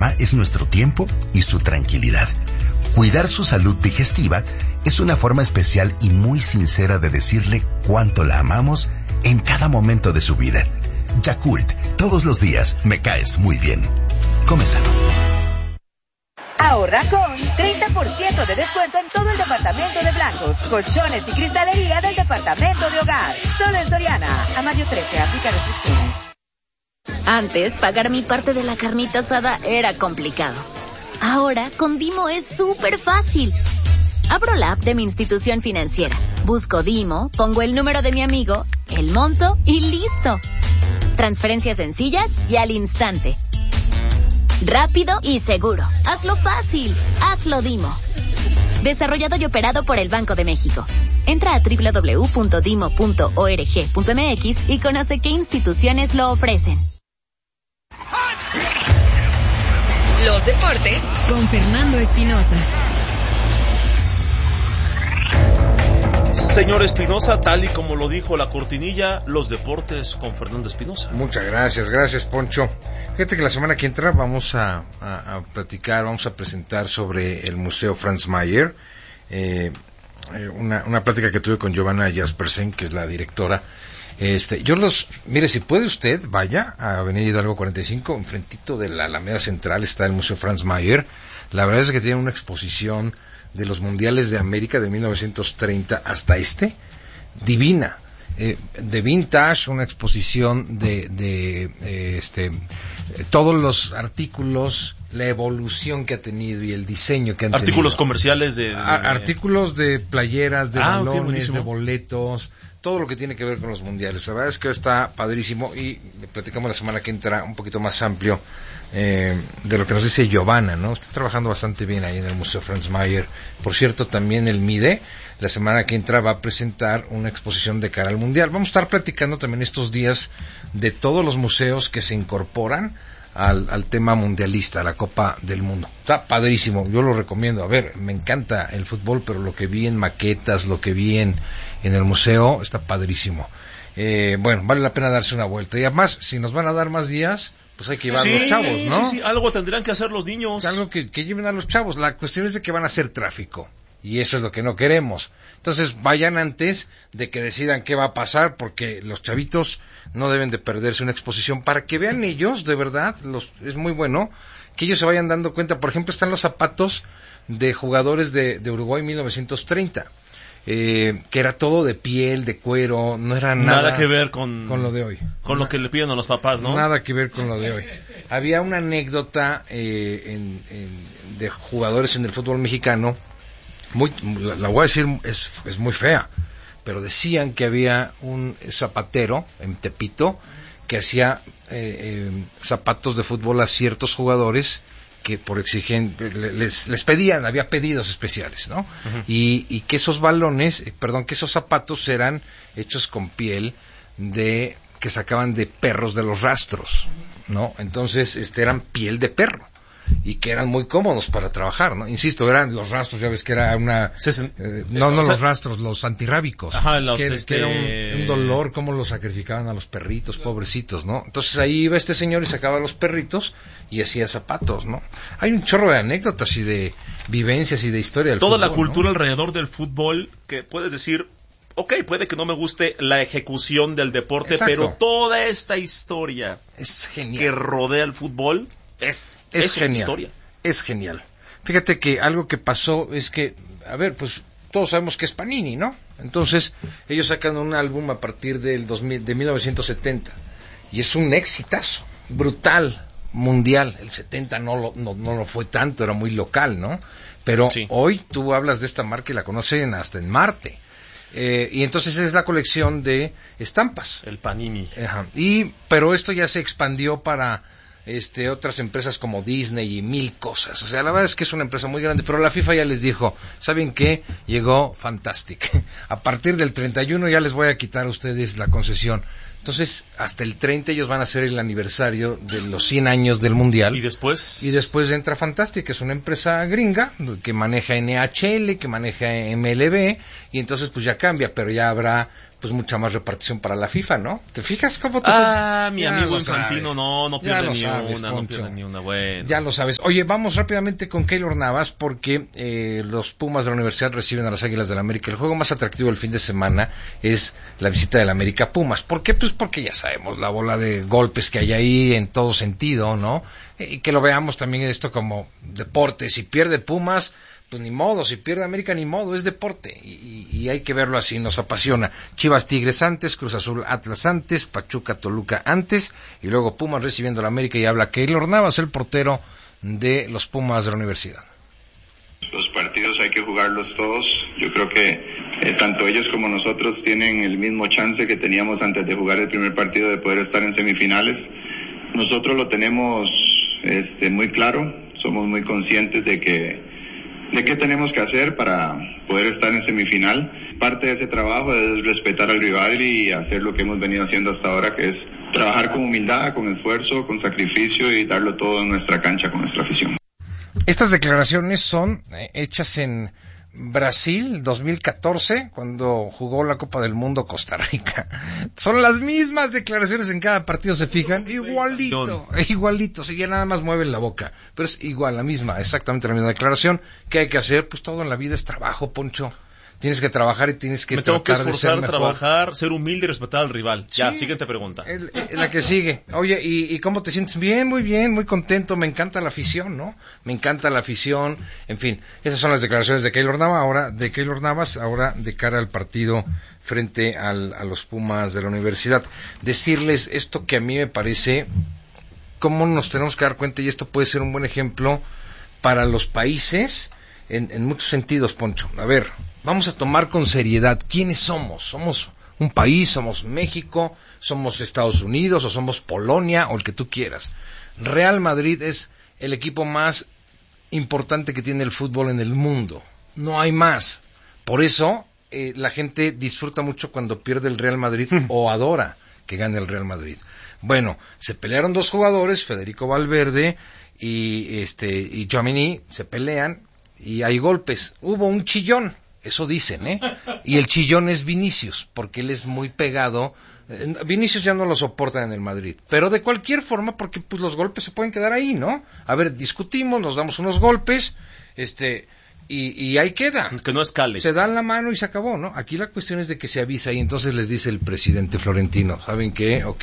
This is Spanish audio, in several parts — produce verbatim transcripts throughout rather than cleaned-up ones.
mamá es nuestro tiempo y su tranquilidad. Cuidar su salud digestiva es una forma especial y muy sincera de decirle cuánto la amamos en cada momento de su vida. Yakult, todos los días me caes muy bien. Comenzalo. Ahorra con treinta por ciento de descuento en todo el departamento de blancos, colchones y cristalería del departamento de hogar. Solo en Soriana. A mayo trece, aplica restricciones. Antes, pagar mi parte de la carnita asada era complicado. Ahora, con Dimo es súper fácil. Abro la app de mi institución financiera, busco Dimo, pongo el número de mi amigo, el monto y listo. Transferencias sencillas y al instante. Rápido y seguro. Hazlo fácil. Hazlo Dimo. Desarrollado y operado por el Banco de México. Entra a doble u doble u doble u punto dimo punto org punto eme equis y conoce qué instituciones lo ofrecen. Los deportes con Fernando Espinosa. Señor Espinosa, tal y como lo dijo la cortinilla, los deportes con Fernando Espinosa. Muchas gracias, gracias Poncho. Fíjate que la semana que entra vamos a, a, a platicar, vamos a presentar sobre el Museo Franz Mayer, eh, una, una plática que tuve con Giovanna Jaspersen, que es la directora. Este, yo los, mire, si puede usted, vaya a Avenida Hidalgo cuarenta y cinco, enfrentito de la Alameda Central está el Museo Franz Mayer. La verdad es que tiene una exposición de los mundiales de América de mil novecientos treinta hasta este, divina, eh, de vintage, una exposición de, de eh, este, eh, todos los artículos, la evolución que ha tenido y el diseño que han artículos tenido. Artículos comerciales de, de... A, artículos de playeras, de ah, balones, okay, de boletos, todo lo que tiene que ver con los mundiales. La verdad es que está padrísimo y platicamos la semana que entra un poquito más amplio eh, de lo que nos dice Giovanna, ¿no? Está trabajando bastante bien ahí en el Museo Franz Mayer. Por cierto, también el MIDE, la semana que entra va a presentar una exposición de cara al mundial. Vamos a estar platicando también estos días de todos los museos que se incorporan al, al tema mundialista, a la Copa del Mundo. Está padrísimo, yo lo recomiendo. A ver, me encanta el fútbol, pero lo que vi en maquetas, lo que vi en, en el museo, está padrísimo. Eh, bueno, vale la pena darse una vuelta. Y además, si nos van a dar más días, pues hay que llevar sí, a los chavos, ¿no? Sí, sí, algo tendrán que hacer los niños. Algo que, que lleven a los chavos. La cuestión es de que van a hacer tráfico. Y eso es lo que no queremos. Entonces vayan antes de que decidan qué va a pasar, porque los chavitos no deben de perderse una exposición para que vean ellos, de verdad, los, es muy bueno, que ellos se vayan dando cuenta. Por ejemplo, están los zapatos de jugadores de, de Uruguay mil novecientos treinta, eh, que era todo de piel, de cuero, no era nada, nada que ver con, con lo de hoy. Con nada, lo que le piden a los papás, ¿no? Nada que ver con lo de hoy. Había una anécdota eh, en, en, de jugadores en el fútbol mexicano. Muy, la, la voy a decir, es, es muy fea, pero decían que había un zapatero en Tepito que hacía eh, eh, zapatos de fútbol a ciertos jugadores que por exigen les, les pedían, había pedidos especiales, ¿no? Uh-huh. Y, y que esos balones, eh, perdón, que esos zapatos eran hechos con piel de que sacaban de perros de los rastros, ¿no? Entonces, este eran piel de perro. Y que eran muy cómodos para trabajar, ¿no? Insisto, eran los rastros, ya ves que era una... Eh, no, no los rastros, los antirrábicos. Ajá, los, que, este... que era un, un dolor, cómo los sacrificaban a los perritos, pobrecitos, ¿no? Entonces ahí iba este señor y sacaba a los perritos y hacía zapatos, ¿no? Hay un chorro de anécdotas y de vivencias y de historia del Toda fútbol, la cultura, ¿no?, alrededor del fútbol, que puedes decir... Ok, puede que no me guste la ejecución del deporte, exacto, pero toda esta historia es genial que rodea el fútbol es... Es, es genial, historia. es genial. Fíjate que algo que pasó es que, a ver, pues todos sabemos que es Panini, ¿no? Entonces, ellos sacan un álbum a partir del dos mil, de mil novecientos setenta y es un exitazo, brutal, mundial. El setenta no lo, no, no lo fue tanto, era muy local, ¿no? Pero sí, hoy tú hablas de esta marca y la conocen hasta en Marte. Eh, y entonces es la colección de estampas. El Panini. Ajá. Y, pero esto ya se expandió para... Este, otras empresas como Disney y mil cosas. O sea, la verdad es que es una empresa muy grande, pero la FIFA ya les dijo, ¿saben qué? Llegó Fantastic. A partir del treinta y uno ya les voy a quitar a ustedes la concesión. Entonces, hasta el treinta ellos van a hacer el aniversario de los cien años del Mundial. ¿Y después? Y después entra Fantastic, que es una empresa gringa, que maneja N H L, que maneja M L B, y entonces pues ya cambia, pero ya habrá pues mucha más repartición para la FIFA, ¿no? ¿Te fijas cómo te... Ah, mi ya amigo Infantino, no, no pierde ni sabes, una, Poncho. no pierde ni una, bueno. Ya lo sabes. Oye, vamos rápidamente con Keylor Navas, porque eh, los Pumas de la Universidad reciben a las Águilas del la América. El juego más atractivo del fin de semana es la visita del América a Pumas. ¿Por qué? Pues porque ya sabemos la bola de golpes que hay ahí en todo sentido, ¿no? Y que lo veamos también esto como deporte. Si pierde Pumas, pues ni modo, si pierde América ni modo, es deporte, y, y hay que verlo así, nos apasiona. Chivas Tigres antes, Cruz Azul Atlas antes, Pachuca Toluca antes, y luego Pumas recibiendo a la América, y habla Keylor Navas, el portero de los Pumas de la Universidad. Los partidos hay que jugarlos todos. Yo creo que eh, tanto ellos como nosotros tienen el mismo chance que teníamos antes de jugar el primer partido de poder estar en semifinales. Nosotros lo tenemos este, muy claro, somos muy conscientes de que de qué tenemos que hacer para poder estar en semifinal. Parte de ese trabajo es respetar al rival y hacer lo que hemos venido haciendo hasta ahora, que es trabajar con humildad, con esfuerzo, con sacrificio y darlo todo en nuestra cancha con nuestra afición. Estas declaraciones son eh, hechas en Brasil dos mil catorce, cuando jugó la Copa del Mundo Costa Rica. Son las mismas declaraciones en cada partido, ¿se fijan? Igualito, igualito, si ya nada más mueven la boca, pero es igual, la misma, exactamente la misma declaración. ¿Qué hay que hacer? Pues todo en la vida es trabajo, Poncho. Tienes que trabajar y tienes que Me tengo que tratar de ser esforzar, mejor. trabajar, ser humilde y respetar al rival. Ya, Sí. siguiente pregunta. El, el- la que sigue. Oye, ¿y, ¿y cómo te sientes? Bien, muy bien, muy contento. Me encanta la afición, ¿no? Me encanta la afición. En fin, esas son las declaraciones de Keylor Navas, ahora de Keylor Navas, ahora de cara al partido frente al, a los Pumas de la Universidad. Decirles esto que a mí me parece, cómo nos tenemos que dar cuenta, y esto puede ser un buen ejemplo para los países en, en muchos sentidos, Poncho. A ver, vamos a tomar con seriedad quiénes somos. Somos un país, somos México, somos Estados Unidos, o somos Polonia, o el que tú quieras. Real Madrid es el equipo más importante que tiene el fútbol en el mundo. No hay más. Por eso eh, la gente disfruta mucho cuando pierde el Real Madrid o adora que gane el Real Madrid. Bueno, se pelearon dos jugadores, Federico Valverde y este y Tchouaméni, se pelean y hay golpes. Hubo un chillón, eso dicen, ¿eh? Y el chillón es Vinicius, porque él es muy pegado. Eh, Vinicius ya no lo soporta en el Madrid, pero de cualquier forma, porque pues los golpes se pueden quedar ahí, ¿no? A ver, discutimos, nos damos unos golpes, este, y, y ahí queda. Que no escale. Se dan la mano y se acabó, ¿no? Aquí la cuestión es de que se avisa, y entonces les dice el presidente Florentino, ¿saben qué? Ok,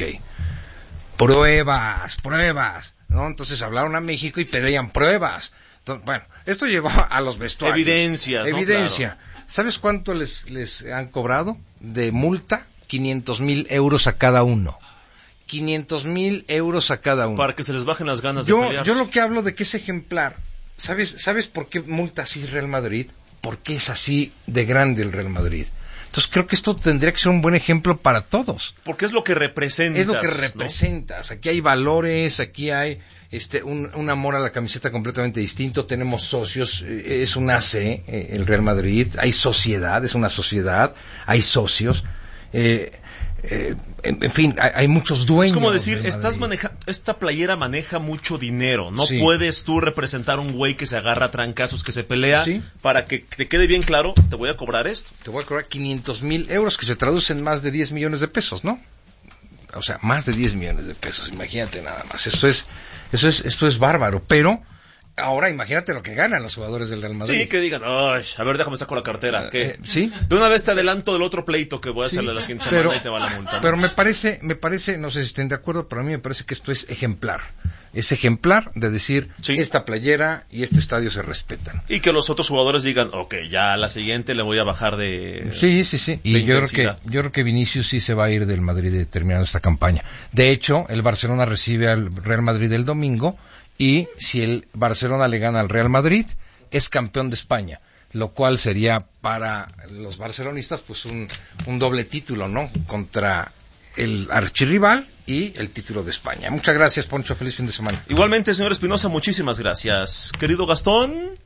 pruebas, pruebas, ¿no? Entonces hablaron a México y pedían pruebas. Entonces, bueno, esto llegó a los vestuarios. Evidencias, ¿no? Evidencia. Claro. ¿Sabes cuánto les, les han cobrado de multa? quinientos mil euros a cada uno. quinientos mil euros a cada uno. Para que se les bajen las ganas Yo, de pelearse. yo lo que hablo de que es ejemplar. ¿Sabes, ¿Sabes por qué multa así el Real Madrid? Porque es así de grande el Real Madrid. Entonces creo que esto tendría que ser un buen ejemplo para todos. Porque es lo que representas. Es lo que ¿no? representas. Aquí hay valores, aquí hay este un, un amor a la camiseta completamente distinto. Tenemos socios, eh, es un A C, eh, el Real Madrid. Hay sociedad, es una sociedad. Hay socios. Eh, eh, en, en fin, hay, hay muchos dueños. Es como decir, del estás Madrid. maneja, esta playera maneja mucho dinero. No Sí. puedes tú representar un güey que se agarra a trancazos, que se pelea. Sí. Para que te quede bien claro, te voy a cobrar esto. Te voy a cobrar quinientos mil euros, que se traducen más de diez millones de pesos, ¿no? O sea, más de diez millones de pesos, imagínate nada más. Eso es, eso es, esto es bárbaro. Pero ahora imagínate lo que ganan los jugadores del Real Madrid. Sí, que digan, ay, a ver, déjame sacar la cartera. ¿Qué? Eh, sí. De una vez te adelanto del otro pleito que voy a Sí, hacerle la siguiente pero, semana y te va la multa. pero me parece, me parece, no sé si estén de acuerdo, pero a mí me parece que esto es ejemplar. Es ejemplar de decir, Sí. esta playera y este estadio se respetan. Y que los otros jugadores digan, ok, ya a la siguiente le voy a bajar de... Sí, sí, sí. Y de yo creo que intensidad. yo creo que Vinicius sí se va a ir del Madrid de terminando esta campaña. De hecho, el Barcelona recibe al Real Madrid el domingo, y si el Barcelona le gana al Real Madrid, es campeón de España, lo cual sería para los barcelonistas pues un, un doble título, ¿no? Contra el archirrival y el título de España. Muchas gracias, Poncho. Feliz fin de semana. Igualmente, señor Espinosa, muchísimas gracias. Querido Gastón...